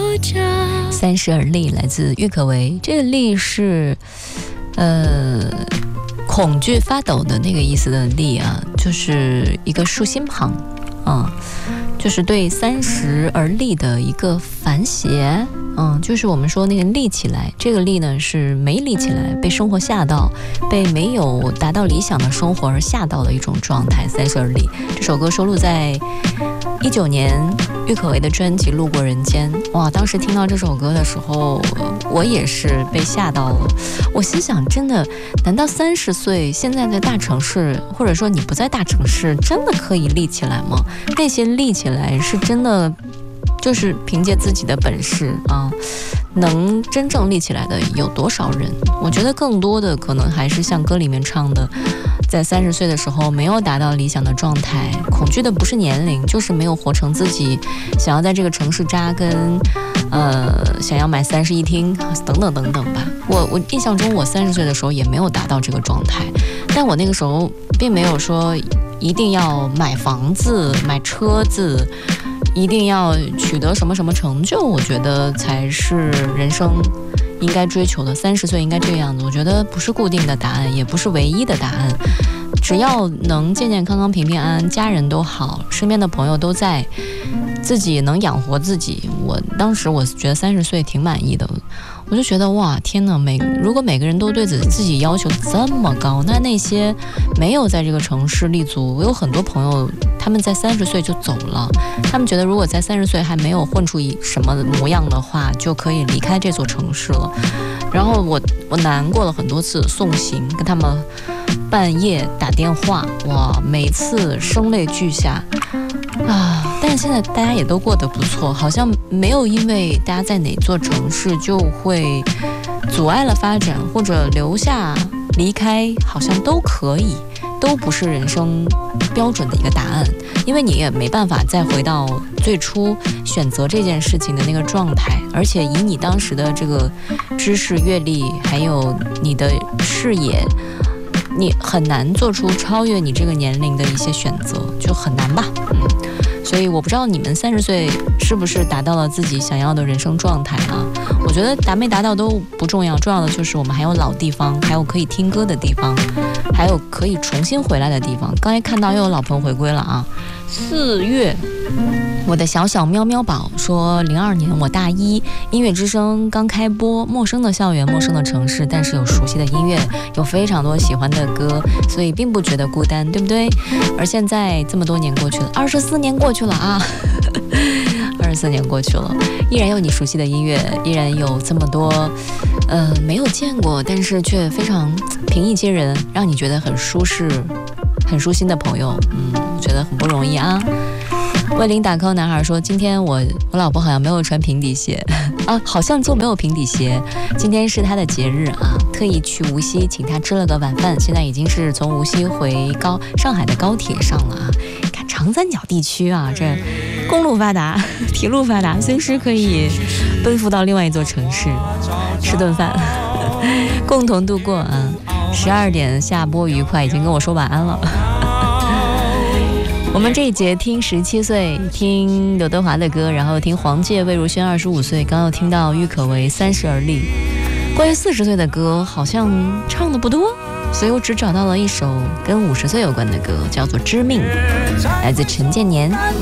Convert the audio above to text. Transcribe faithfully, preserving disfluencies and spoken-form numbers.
三十而立来自郁可唯，这个立是呃恐惧发抖的那个意思的立啊，就是一个竖心旁啊，就是对三十而立的一个反写。嗯，就是我们说那个立起来，这个立呢是没立起来，被生活吓到，被没有达到理想的生活而吓到的一种状态。三十而立这首歌收录在一九年郁可唯的专辑《路过人间》。哇，当时听到这首歌的时候，我也是被吓到了。我心想，真的，难道三十岁现在在大城市，或者说你不在大城市，真的可以立起来吗？那些立起来是真的。就是凭借自己的本事啊，能真正立起来的有多少人？我觉得更多的可能还是像歌里面唱的，在三十岁的时候没有达到理想的状态，恐惧的不是年龄，就是没有活成自己想要在这个城市扎根，呃，想要买三室一厅等等等等吧。我我印象中，我三十岁的时候也没有达到这个状态，但我那个时候并没有说一定要买房子、买车子。一定要取得什么什么成就，我觉得才是人生应该追求的。三十岁应该这个样子，我觉得不是固定的答案，也不是唯一的答案。只要能健健康康、平平安安，家人都好，身边的朋友都在，自己能养活自己。我当时我觉得三十岁挺满意的。我就觉得哇，天哪！每如果每个人都对自自己要求这么高，那那些没有在这个城市立足，我有很多朋友，他们在三十岁就走了。他们觉得如果在三十岁还没有混出一什么模样的话，就可以离开这座城市了。然后我我难过了很多次，送行跟他们半夜打电话，哇，每次声泪俱下。啊！但是现在大家也都过得不错，好像没有因为大家在哪座城市就会阻碍了发展，或者留下、离开，好像都可以，都不是人生标准的一个答案。因为你也没办法再回到最初选择这件事情的那个状态，而且以你当时的这个知识、阅历，还有你的视野。你很难做出超越你这个年龄的一些选择，就很难吧。嗯，所以我不知道你们三十岁是不是达到了自己想要的人生状态啊？我觉得达没达到都不重要，重要的就是我们还有老地方，还有可以听歌的地方，还有可以重新回来的地方。刚才看到又有老朋友回归了啊！四月。我的小小喵喵宝说，零二年我大一，音乐之声刚开播，陌生的校园，陌生的城市，但是有熟悉的音乐，有非常多喜欢的歌，所以并不觉得孤单，对不对？而现在这么多年过去了，二十四年过去了啊，二十四年过去了，依然有你熟悉的音乐，依然有这么多，呃，没有见过，但是却非常平易近人，让你觉得很舒适、很舒心的朋友，嗯，我觉得很不容易啊。为零打 call 男孩说，今天我我老婆好像没有穿平底鞋啊，好像就没有平底鞋。今天是她的节日啊，特意去无锡请她吃了个晚饭，现在已经是从无锡回高上海的高铁上了啊。看长三角地区啊，这公路发达，铁路发达，随时可以奔赴到另外一座城市吃顿饭，共同度过啊。十二点下播愉快，已经跟我说晚安了。我们这一节听十七岁，听刘德华的歌，然后听黄玠、魏如萱二十五岁，刚刚听到郁可唯三十而立。关于四十岁的歌好像唱的不多，所以我只找到了一首跟五十岁有关的歌，叫做《知命》，来自陈建年。